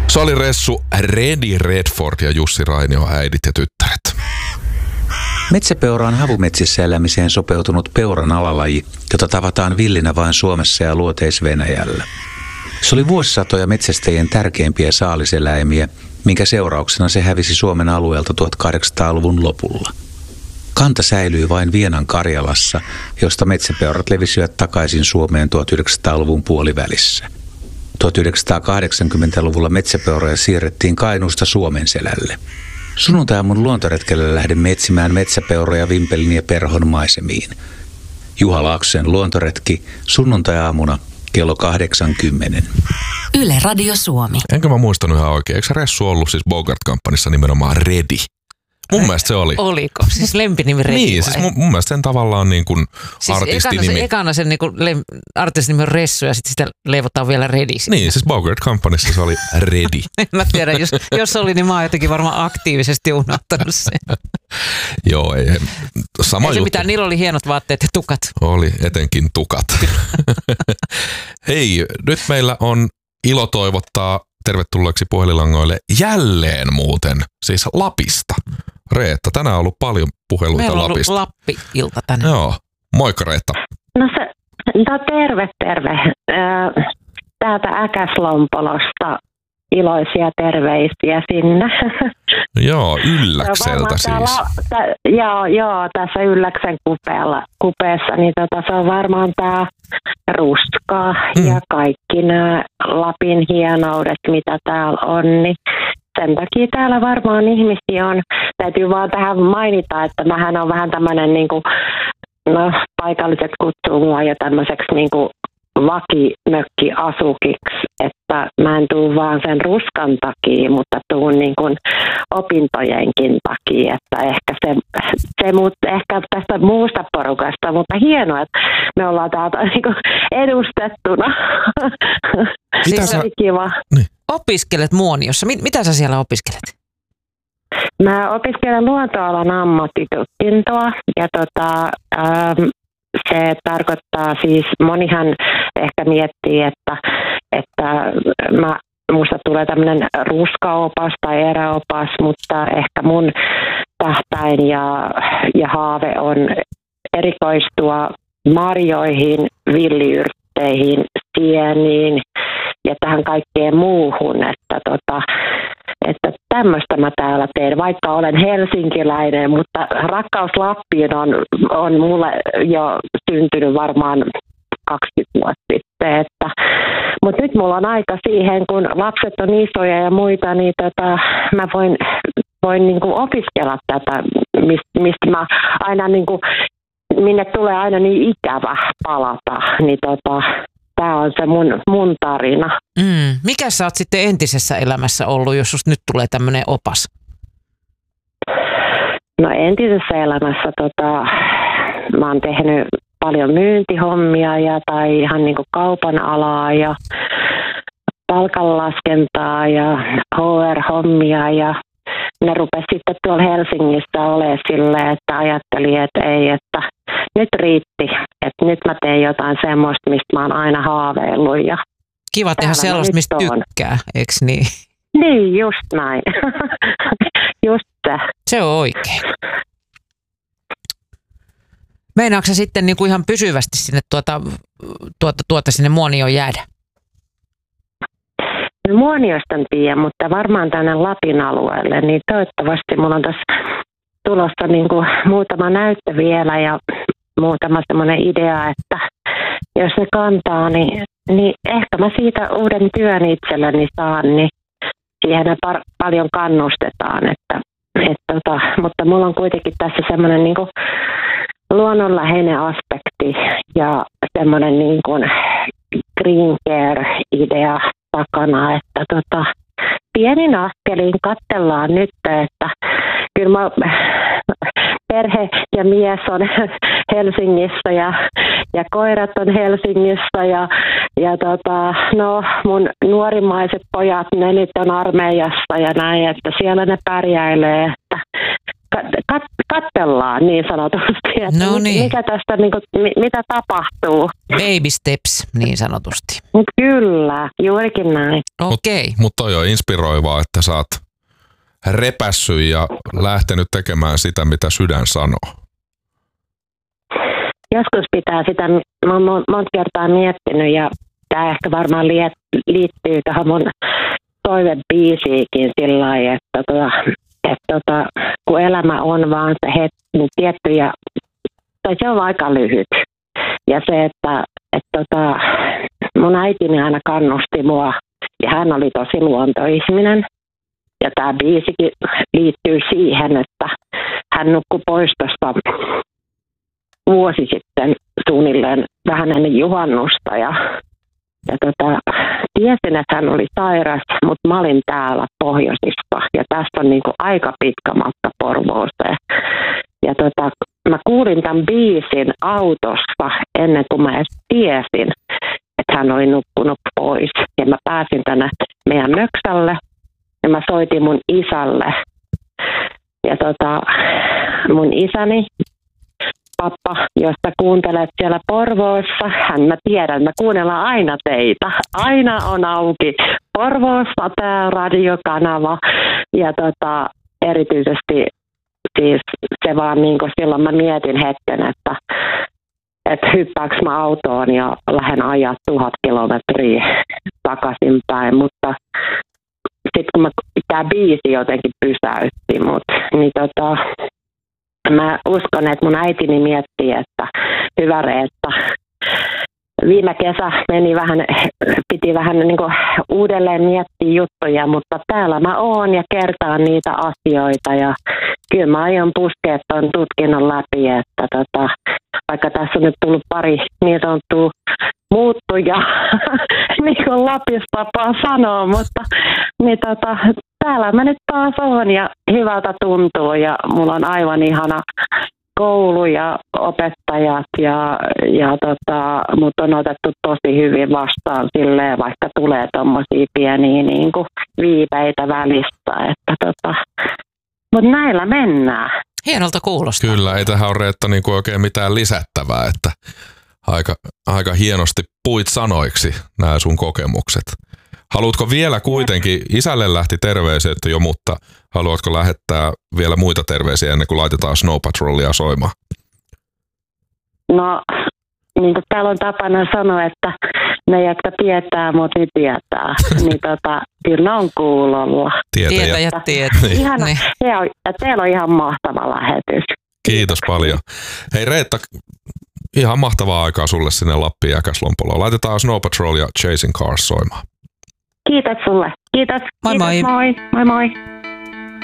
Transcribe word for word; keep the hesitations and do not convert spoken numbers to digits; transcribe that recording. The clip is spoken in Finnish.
Se oli reissu Redi Redford ja Jussi Rainio, äidit ja tyttäret. Metsäpeura on havumetsissä elämiseen sopeutunut peuran alalaji, jota tavataan villinä vain Suomessa ja Luoteis-Venäjällä. Se oli vuosisatoja metsästäjien tärkeimpiä saaliseläimiä, minkä seurauksena se hävisi Suomen alueelta tuhatkahdeksansataaluvun lopulla. Kanta säilyi vain Vienan Karjalassa, josta metsäpeurat levisivät takaisin Suomeen tuhatyhdeksänsataaluvun puolivälissä. tuhatyhdeksänsataakahdeksankymmentäluvulla metsäpeuroja siirrettiin Kainuusta Suomenselälle. Sunnuntai-aamun luontoretkelle lähdemme etsimään metsäpeuroja Vimpelin ja Perhon maisemiin. Juha Laaksosen luontoretki sunnuntai-aamuna kello kahdeksankymmenen. Yle Radio Suomi. Enkä mä muistanut ihan oikein. Eikö se reissu ollut siis Bogart-kampanjassa nimenomaan Redi? Mun mielestä se oli. Oliko? Siis lempinimi Redi Niin, vai? siis mun, mun mielestä sen tavallaan niin kuin siis artistinimi. Ekana, ekana sen niin kuin lem, artistinimi on Ressu ja sitten sitä leivotaan vielä Redi. Niin, siis Bogart-kampanjassa se oli Redi. En mä tiedä, jos, jos oli, niin mä oon jotenkin varmaan aktiivisesti unohtanut sen. Joo, ei. Sama ei se juttu. mitään, niillä oli hienot vaatteet ja tukat. Oli, etenkin tukat. Hei, nyt meillä on ilo toivottaa tervetulleeksi puhelinlangoille jälleen muuten, siis Lapista. Reetta, tänään on ollut paljon puheluita Meillä on Lapista. ollut Lappi-ilta tänään. Joo, moikka Reetta. No se, no terve, terve. Täältä Äkäslompolosta iloisia terveisiä sinne. Joo, Ylläkseltä siis. Täällä, tä, joo, joo, tässä Ylläksen kupeella, kupeessa, niin tota, se on varmaan tämä ruska mm. ja kaikki nämä Lapin hienoudet, mitä täällä on, niin sen takia täällä varmaan ihmisiä on. Täytyy vaan tähän mainita, että mähän on vähän tämmöinen, niin kuin, no paikalliset kutsuu mua jo tämmöiseksi niin kuin vakimökkiasukiksi, että mä en tuu vaan sen ruskan takia, mutta tuun niin kuin opintojenkin takia, että ehkä se, se muut, ehkä tästä muusta porukasta, mutta hienoa, että me ollaan täältä niin kuin edustettuna. Mitä se sä... oli kiva. Niin. Opiskelet Muoniossa. Mitä sä siellä opiskelet? Mä opiskelen luontoalan ammattitutkintoa ja tota, ähm, se tarkoittaa siis, monihan ehkä miettii, että, että mä, musta tulee tämmöinen ruskaopas tai eräopas, mutta ehkä mun tähtäin ja, ja haave on erikoistua marjoihin, villiyrtteihin, sieniin ja tähän kaikkeen muuhun, että tota, että tämmöistä mä täällä teen, vaikka olen helsinkiläinen, mutta rakkaus Lappiin on, on mulle jo syntynyt varmaan kaksikymmentä vuotta sitten. Että, mutta nyt mulla on aika siihen, kun lapset on isoja ja muita, niin tota, mä voin, voin niinku opiskella tätä, mistä, mistä mä aina niinku, minne tulee aina niin ikävä palata, niin tota, tämä on se mun, mun tarina. Mm. Mikä sä oot sitten entisessä elämässä ollut, jos susta nyt tulee tämmöinen opas? No entisessä elämässä tota, mä oon tehnyt paljon myyntihommia ja, tai ihan niin kuin kaupan alaa ja palkanlaskentaa ja H R-hommia ja ne rupesi sitten tuolla Helsingissä olemaan silleen, että ajattelin, että ei, että nyt riitti, että nyt mä teen jotain semmoista, mistä mä oon aina haaveillut. Ja kiva tehdä sellaista, mistä tykkää, eikö niin? Niin, just näin. Just se. Se on oikein. Meinaatko sä sitten niinku ihan pysyvästi sinne, tuota, tuota, tuota sinne Muonioon jäädä? Muoniosta en tiedä, mutta varmaan tänne Lapin alueelle, niin toivottavasti mulla on tässä tulossa niin kuin muutama näyttö vielä ja muutama semmoinen idea, että jos ne kantaa, niin, niin ehkä mä siitä uuden työn itselleni saan, niin siihen me par- paljon kannustetaan, että, että tota, mutta mulla on kuitenkin tässä semmoinen niin kuin luonnonläheinen aspekti ja semmoinen niin kuin green care-idea takana, että tota, pienin askelin katsellaan nyt, että kyllä mä, perhe ja mies on Helsingissä ja, ja koirat on Helsingissä ja, ja tota, no, mun nuorimaiset pojat, ne nyt on armeijassa ja näin, että siellä ne pärjäilee, että kat, katsellaan niin sanotusti, että no niin. mikä tästä, niin kuin, mitä tapahtuu. Baby steps niin sanotusti. Kyllä, juurikin näin. Okei. Mutta mut toi on inspiroivaa, että sä oot repässyt ja lähtenyt tekemään sitä, mitä sydän sanoo. Joskus pitää sitä, mä oon monta kertaa miettinyt ja tämä ehkä varmaan liittyy tähän mun toivebiisiikin sillä lailla, että, tota, että tota, kun elämä on vaan se hetki, tietty ja tai se on aika lyhyt. Ja se, että, että tota, mun äitini aina kannusti mua ja hän oli tosi luontoihminen. Ja tämä biisikin liittyy siihen, että hän nukkui pois tuosta vuosi sitten suunnilleen vähän ennen juhannusta. Ja, ja tota, tiesin, että hän oli sairas, mutta mä olin täällä pohjoisissa. Ja tästä on niinku aika pitkä matka Porvooseen. Ja tota, mä kuulin tämän biisin autossa ennen kuin mä edes tiesin, että hän oli nukkunut pois. Ja mä pääsin tänne meidän möksälle. Ja mä soitin mun isälle. Ja tota, mun isäni, pappa, jos sä kuuntelet siellä Porvoossa, hän mä tiedän, mä kuunnellaan aina teitä. Aina on auki Porvoossa tää radiokanava. Ja tota, erityisesti siis se vaan niin kuin silloin mä mietin hetken, että että hyppääks mä autoon ja lähden ajaa tuhat kilometriä takaisinpäin, mutta sitten kun tämä biisi jotenkin pysäytti mut, niin tota, mä uskon, että mun äitini miettii, että hyvä Reetta, viime kesä meni vähän, piti vähän niin kuin uudelleen miettiä juttuja, mutta täällä mä oon ja kertaan niitä asioita ja kyllä mä aion puskea ton tutkinnon läpi, että tota, vaikka tässä on nyt tullut pari niin sanottua muuttuja, niin kuin Lapissa tapaa sanoa, mutta niin tota, täällä mä nyt taas oon ja hyvältä tuntuu ja mulla on aivan ihana koulu ja opettajat ja, ja tota, mut on otettu tosi hyvin vastaan silleen, vaikka tulee tommosia pieniä niin kuin viipeitä välistä, että tota, mut näillä mennään. Hienolta kuulostaa. Kyllä, ei tähän ole Reetta niin kuin oikein mitään lisättävää, että aika, aika hienosti puit sanoiksi nämä sun kokemukset. Haluatko vielä kuitenkin, isälle lähti terveiset jo, mutta haluatko lähettää vielä muita terveisiä ennen kuin laitetaan Snow Patrolia soimaan? No, niin kuin täällä on tapana sanoa, että ne, jotka tietää, mut ne tietää. Niin tota, kyllä on kuulolla. Tietäjät tietää. Ihana, niin. Ja teillä on ihan mahtava lähetys. Kiitos paljon. Hei Reetta, ihan mahtavaa aikaa sulle sinne Lappiin Jäkäslompoloon. Laitetaan Snow Patrol ja Chasing Cars soimaan. Kiitos sulle. Kiitos. Moi Kiitos, moi. Moi moi. moi.